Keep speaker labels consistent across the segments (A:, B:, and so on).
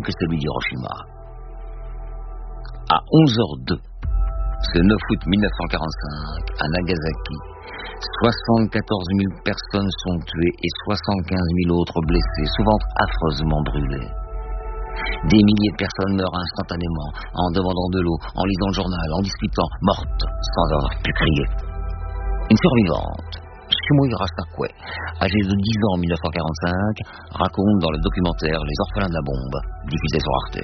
A: que celui d'Hiroshima. À 11h02, ce 9 août 1945, à Nagasaki, 74 000 personnes sont tuées et 75 000 autres blessées, souvent affreusement brûlées. Des milliers de personnes meurent instantanément, en demandant de l'eau, en lisant le journal, en discutant, mortes, sans avoir pu crier. Une survivante, Shumo Hirasakwe, âgée de 10 ans en 1945, raconte dans le documentaire Les orphelins de la bombe, diffusé sur Arte.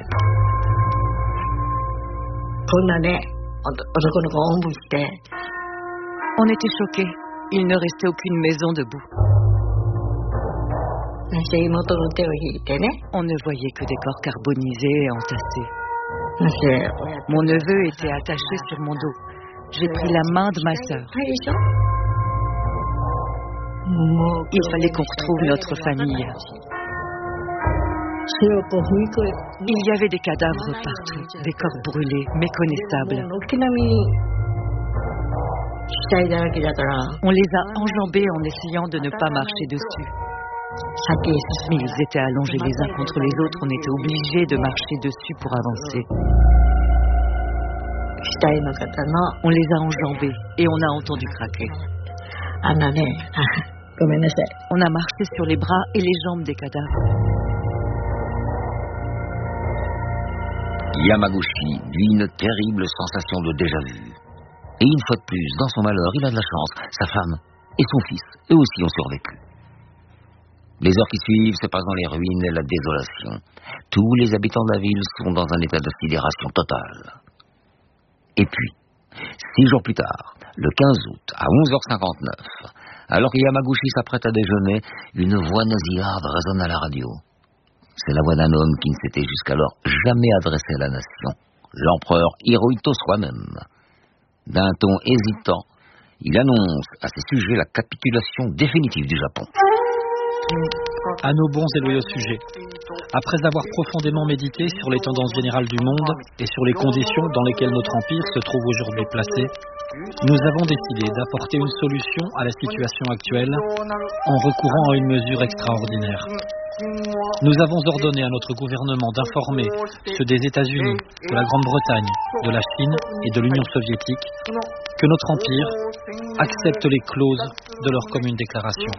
B: On était choqués. Il ne restait aucune maison debout. On ne voyait que des corps carbonisés et entassés. Mon neveu était attaché sur mon dos. J'ai pris la main de ma sœur. Il fallait qu'on retrouve notre famille. Il y avait des cadavres partout, des corps brûlés, méconnaissables. On les a enjambés en essayant de ne pas marcher dessus. Mais ils étaient allongés les uns contre les autres, on était obligés de marcher dessus pour avancer. On les a enjambés et on a entendu craquer. On a marché sur les bras et les jambes des cadavres.
A: Yamaguchi vit une terrible sensation de déjà-vu. Et une fois de plus, dans son malheur, il a de la chance. Sa femme et son fils, eux aussi, ont survécu. Les heures qui suivent se passent dans les ruines et la désolation. Tous les habitants de la ville sont dans un état de sidération totale. Et puis, 6 jours plus tard, le 15 août, à 11h59, alors que Yamaguchi s'apprête à déjeuner, une voix nasillarde résonne à la radio. C'est la voix d'un homme qui ne s'était jusqu'alors jamais adressé à la nation, l'empereur Hirohito soi-même. D'un ton hésitant, il annonce à ses sujets la capitulation définitive du Japon.
C: À nos bons et loyaux sujets, après avoir profondément médité sur les tendances générales du monde et sur les conditions dans lesquelles notre empire se trouve aujourd'hui placé, nous avons décidé d'apporter une solution à la situation actuelle en recourant à une mesure extraordinaire. Nous avons ordonné à notre gouvernement d'informer ceux des États-Unis, de la Grande-Bretagne, de la Chine et de l'Union soviétique que notre empire accepte les clauses de leur commune déclaration.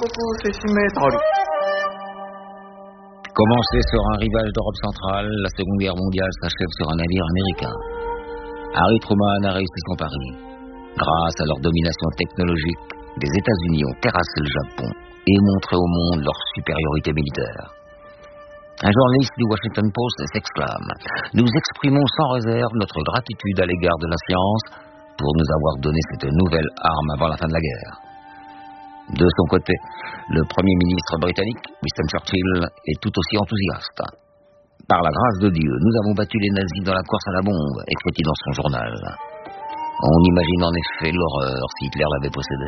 A: Commencé sur un rivage d'Europe centrale, la Seconde Guerre mondiale s'achève sur un navire américain. Harry Truman a réussi son pari. Grâce à leur domination technologique, les États-Unis ont terrassé le Japon et montré au monde leur supériorité militaire. Un journaliste du Washington Post s'exclame « Nous exprimons sans réserve notre gratitude à l'égard de la science pour nous avoir donné cette nouvelle arme avant la fin de la guerre. » De son côté, le Premier ministre britannique, Winston Churchill, est tout aussi enthousiaste. « Par la grâce de Dieu, nous avons battu les nazis dans la course à la bombe », écrit-il dans son journal. On imagine en effet l'horreur si Hitler l'avait possédé.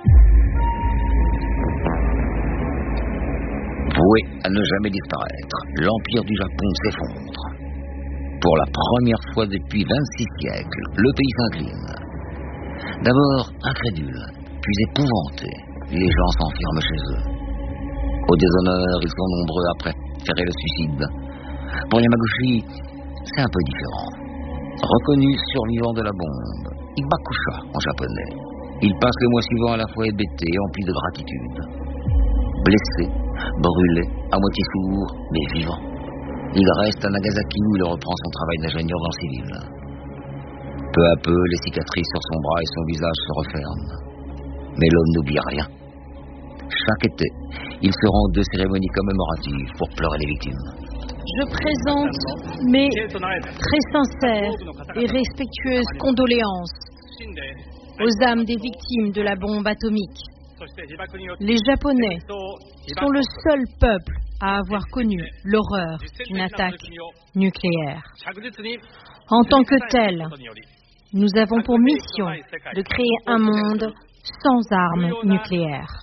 A: Voué à ne jamais disparaître, l'Empire du Japon s'effondre. Pour la première fois depuis 26 siècles, le pays s'incline. D'abord incrédule, puis épouvanté, les gens s'enferment chez eux. Au déshonneur, ils sont nombreux à préférer le suicide. Pour Yamaguchi, c'est un peu différent. Reconnu survivant de la bombe, Ibakusha en japonais, il passe le mois suivant à la fois hébété et empli de gratitude. Blessé, brûlé, à moitié sourd, mais vivant. Il reste à Nagasaki où il reprend son travail d'ingénieur dans le civil. Peu à peu, les cicatrices sur son bras et son visage se referment. Mais l'homme n'oublie rien. Chaque été, il se rend 2 cérémonies commémoratives pour pleurer les victimes.
D: Je présente mes très sincères et respectueuses condoléances aux âmes des victimes de la bombe atomique. Les Japonais sont le seul peuple à avoir connu l'horreur d'une attaque nucléaire. En tant que tel, nous avons pour mission de créer un monde sans armes nucléaires.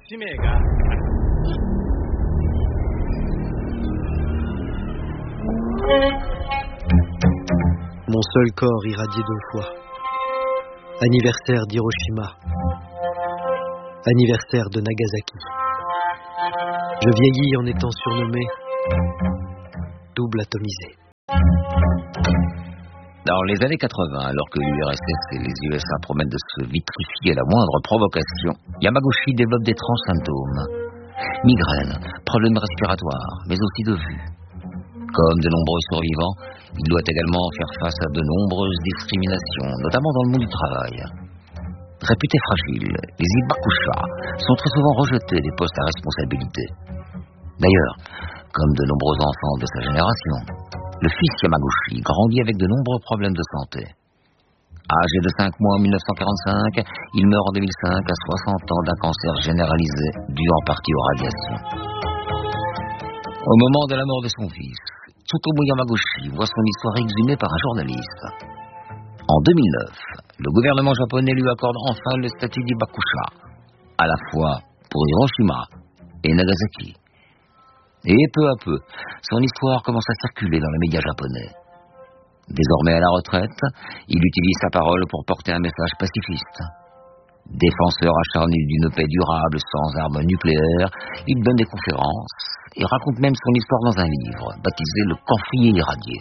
E: Mon seul corps irradié 2 fois. Anniversaire d'Hiroshima. Anniversaire de Nagasaki. Je vieillis en étant surnommé double atomisé.
A: Dans les années 80, alors que l'URSS et les USA promettent de se vitrifier à la moindre provocation, Yamaguchi développe d'étranges symptômes. Migraine, problèmes respiratoires, mais aussi de vue. Comme de nombreux survivants, il doit également faire face à de nombreuses discriminations, notamment dans le monde du travail. Réputés fragiles, les Hibakusha sont très souvent rejetés des postes à responsabilité. D'ailleurs, comme de nombreux enfants de sa génération, le fils Yamaguchi grandit avec de nombreux problèmes de santé. Âgé de 5 mois en 1945, il meurt en 2005 à 60 ans d'un cancer généralisé dû en partie aux radiations. Au moment de la mort de son fils, Tsutomu Yamaguchi voit son histoire exhumée par un journaliste. En 2009, le gouvernement japonais lui accorde enfin le statut d'Hibakusha, à la fois pour Hiroshima et Nagasaki. Et peu à peu, son histoire commence à circuler dans les médias japonais. Désormais à la retraite, il utilise sa parole pour porter un message pacifiste. Défenseur acharné d'une paix durable sans armes nucléaires, il donne des conférences et raconte même son histoire dans un livre, baptisé Le Camphrier irradié.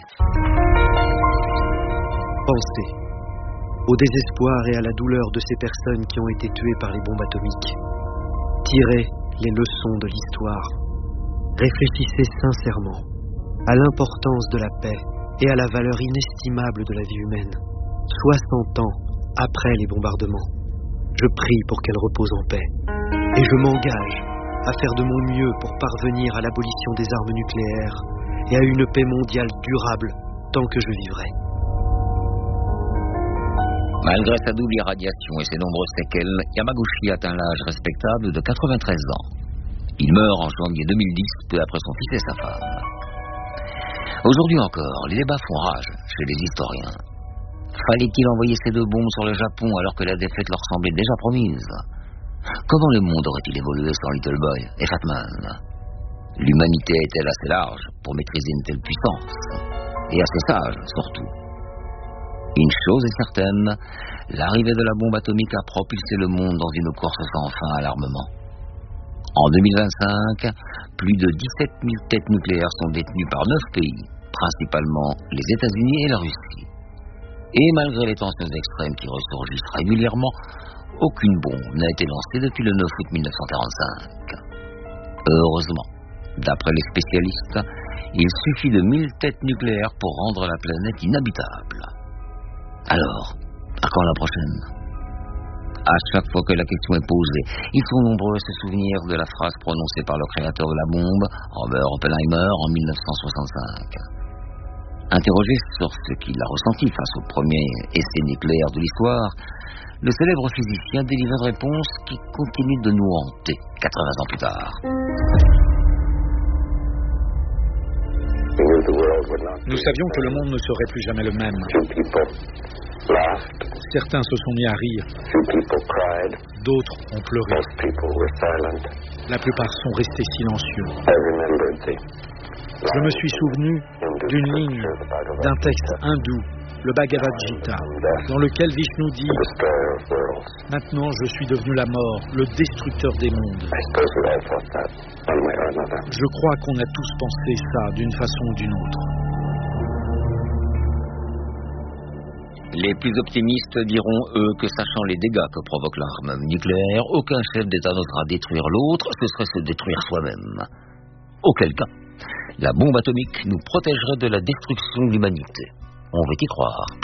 E: Pensez au désespoir et à la douleur de ces personnes qui ont été tuées par les bombes atomiques. Tirez les leçons de l'histoire. Réfléchissez sincèrement à l'importance de la paix et à la valeur inestimable de la vie humaine. 60 ans après les bombardements, je prie pour qu'elle repose en paix. Et je m'engage à faire de mon mieux pour parvenir à l'abolition des armes nucléaires et à une paix mondiale durable tant que je vivrai.
A: Malgré sa double irradiation et ses nombreuses séquelles, Yamaguchi atteint l'âge respectable de 93 ans. Il meurt en janvier 2010, peu après son fils et sa femme. Aujourd'hui encore, les débats font rage chez les historiens. Fallait-il envoyer ces 2 bombes sur le Japon alors que la défaite leur semblait déjà promise? Comment le monde aurait-il évolué sans Little Boy et Fat Man? L'humanité est-elle assez large pour maîtriser une telle puissance? Et assez sage, surtout. Une chose est certaine, l'arrivée de la bombe atomique a propulsé le monde dans une course sans fin à l'armement. En 2025, plus de 17 000 têtes nucléaires sont détenues par 9 pays, principalement les États-Unis et la Russie. Et malgré les tensions extrêmes qui ressurgissent régulièrement, aucune bombe n'a été lancée depuis le 9 août 1945. Heureusement, d'après les spécialistes, il suffit de 1000 têtes nucléaires pour rendre la planète inhabitable. Alors, à quand la prochaine? À chaque fois que la question est posée, ils sont nombreux à se souvenir de la phrase prononcée par le créateur de la bombe, Robert Oppenheimer, en 1965. Interrogé sur ce qu'il a ressenti face au premier essai nucléaire de l'histoire, le célèbre physicien délivre une réponse qui continue de nous hanter 80 ans plus tard.
C: Nous savions que le monde ne serait plus jamais le même. Certains se sont mis à rire. D'autres ont pleuré. La plupart sont restés silencieux. Je me suis souvenu d'une ligne d'un texte hindou, le Bhagavad Gita, dans lequel Vishnu dit « Maintenant je suis devenu la mort, le destructeur des mondes. » Je crois qu'on a tous pensé ça d'une façon ou d'une autre.
A: Les plus optimistes diront, eux, que sachant les dégâts que provoque l'arme nucléaire, aucun chef d'État n'osera détruire l'autre, ce serait se détruire soi-même. Auquel cas, la bombe atomique nous protégerait de la destruction de l'humanité. On veut y croire.